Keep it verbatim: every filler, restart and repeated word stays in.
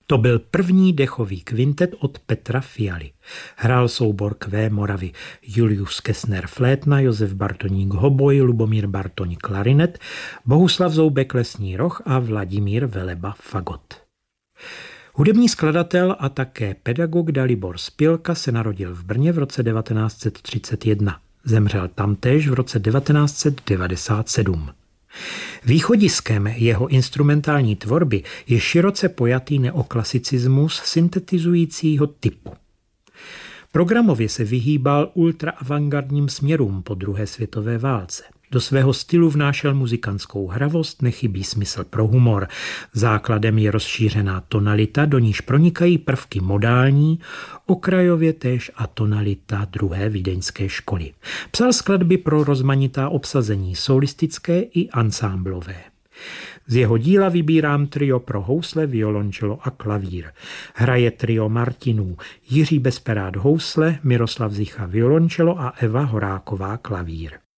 To byl první dechový kvintet od Petra Fialy. Hrál soubor Q Moravy Julius Kessner flétna, Josef Bartoník hoboj, Lubomír Bartoň klarinet, Bohuslav Zoubek lesní roh a Vladimír Veleba fagot. Hudební skladatel a také pedagog Dalibor Spilka se narodil v Brně v roce devatenáct set třicet jedna. Zemřel tamtéž v roce devatenáct set devadesát sedm. Východiskem jeho instrumentální tvorby je široce pojatý neoklasicismus syntetizujícího typu. Programově se vyhýbal ultraavantgardním směrům po druhé světové válce. Do svého stylu vnášel muzikantskou hravost, nechybí smysl pro humor. Základem je rozšířená tonalita, do níž pronikají prvky modální, okrajově též atonalita druhé vídeňské školy. Psal skladby pro rozmanitá obsazení, solistické i ansámblové. Z jeho díla vybírám trio pro housle, violončelo a klavír. Hraje trio Martinů Jiří Besperát housle, Miroslav Zicha violončelo a Eva Horáková klavír.